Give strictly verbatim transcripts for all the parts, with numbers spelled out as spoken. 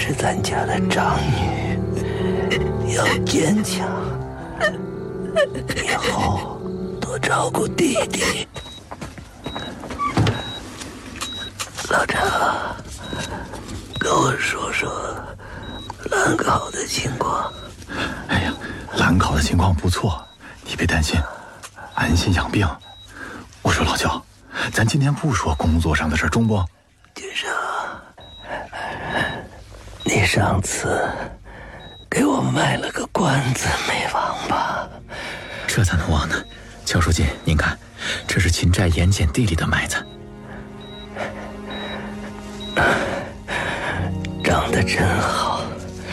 是咱家的长女，要坚强，以后多照顾弟弟。老张，跟我说说兰考的情况。 哎呀，兰考的情况不错，你别担心，安心养病。我说老焦，咱今天不说工作上的事，中不？ 君生，你上次给我卖了个关子没忘吧？ 这咋能忘呢？焦书记，您看，这是秦寨盐碱地里的麦子， 长得真好。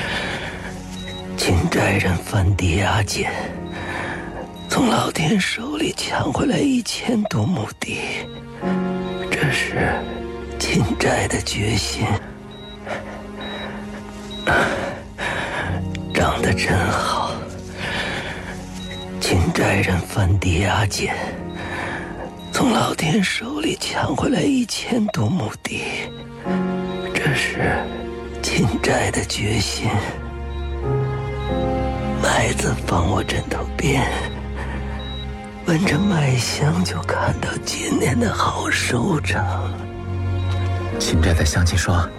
秦寨人翻地压碱，从老天手里抢回来一千多亩地，这是秦寨的决心。长得真好。秦寨人翻地压碱，从老天手里抢回来一千多亩地，这是秦寨的决心。麦子放我枕头边，闻着麦香就看到今年的好收成。 秦寨在乡亲说